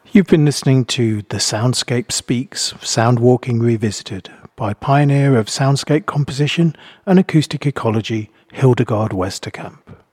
You've been listening to The Soundscape Speaks, Soundwalking Revisited, by pioneer of soundscape composition and acoustic ecology, Hildegard Westerkamp.